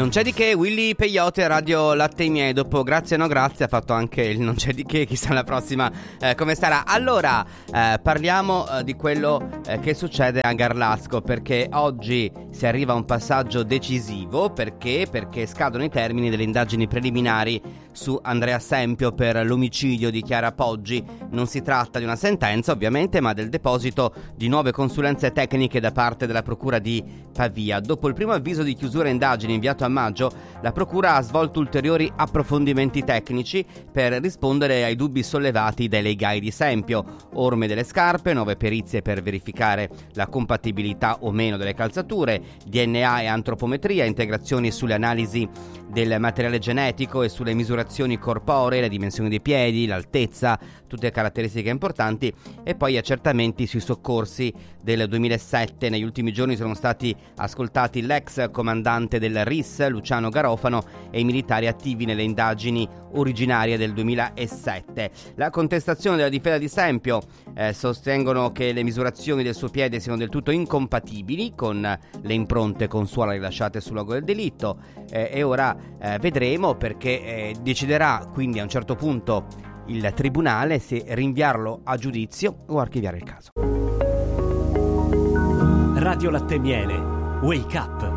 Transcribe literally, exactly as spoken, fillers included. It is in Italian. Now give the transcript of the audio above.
Non c'è di che, Willy Peyote, Radio Latte e Miei. Dopo grazie no grazie ha fatto anche il non c'è di che, chissà la prossima eh, come sarà. Allora, eh, parliamo eh, di quello eh, che succede a Garlasco, perché oggi si arriva a un passaggio decisivo. Perché? Perché scadono i termini delle indagini preliminari su Andrea Sempio per l'omicidio di Chiara Poggi. Non si tratta di una sentenza ovviamente, ma del deposito di nuove consulenze tecniche da parte della Procura di Pavia. Dopo il primo avviso di chiusura indagini inviato a maggio, la Procura ha svolto ulteriori approfondimenti tecnici per rispondere ai dubbi sollevati dai legali di Sempio: orme delle scarpe, nuove perizie per verificare la compatibilità o meno delle calzature, D N A e antropometria, integrazioni sulle analisi del materiale genetico e sulle misurazioni corporee, le dimensioni dei piedi, l'altezza, tutte caratteristiche importanti, e poi accertamenti sui soccorsi del duemilasette. Negli ultimi giorni sono stati ascoltati l'ex comandante del R I S, Luciano Garofano, e i militari attivi nelle indagini originarie del duemilasette. La contestazione della difesa di Sempio eh, sostengono che le misurazioni del suo piede siano del tutto incompatibili con le impronte con suola rilasciate sul luogo del delitto, eh, e ora eh, vedremo, perché eh, deciderà quindi a un certo punto il tribunale se rinviarlo a giudizio o archiviare il caso. Radio Latte e Miele, Wake Up.